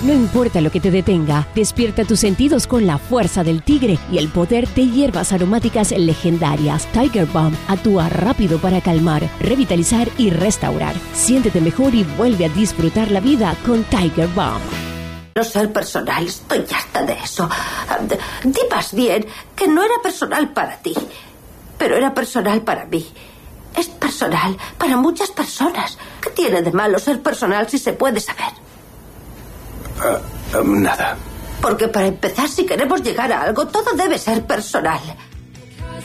No importa lo que te detenga, despierta tus sentidos con la fuerza del tigre y el poder de hierbas aromáticas legendarias. Tiger Balm actúa rápido para calmar, revitalizar y restaurar. Siéntete mejor y vuelve a disfrutar la vida con Tiger Balm. No ser personal, estoy harta de eso. Di más bien que no era personal para ti, pero era personal para mí. Es personal para muchas personas. ¿Qué tiene de malo ser personal si se puede saber? Nada. Porque para empezar, si queremos llegar a algo, todo debe ser personal.